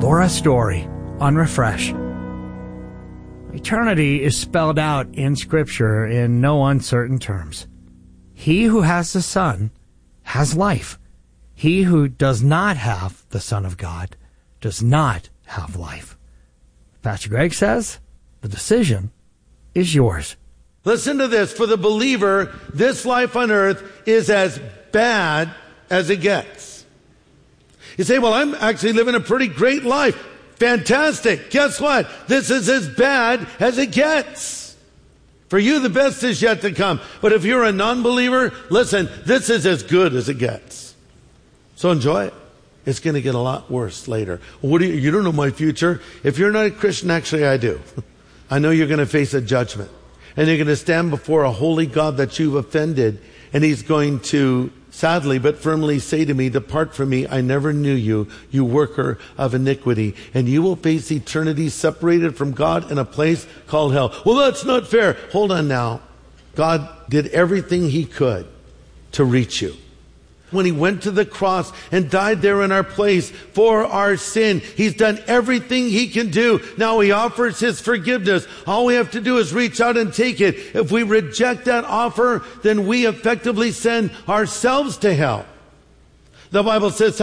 Laura Story on Refresh. Eternity is spelled out in Scripture in no uncertain terms. He who has the Son has life. He who does not have the Son of God does not have life. Pastor Greg says the decision is yours. Listen to this. For the believer, this life on earth is as bad as it gets. You say, well, I'm actually living a pretty great life. Fantastic. Guess what? This is as bad as it gets. For you, the best is yet to come. But if you're a non-believer, listen, this is as good as it gets. So enjoy it. It's going to get a lot worse later. What do you don't know my future. If you're not a Christian, actually I do. I know you're going to face a judgment. And you're going to stand before a holy God that you've offended. And He's going to sadly but firmly say to me, depart from me, I never knew you, you worker of iniquity. And you will face eternity separated from God in a place called hell. Well, that's not fair. Hold on now. God did everything He could to reach you. When He went to the cross and died there in our place for our sin, He's done everything He can do. Now He offers His forgiveness. All we have to do is reach out and take it. If we reject that offer, then we effectively send ourselves to hell. The Bible says,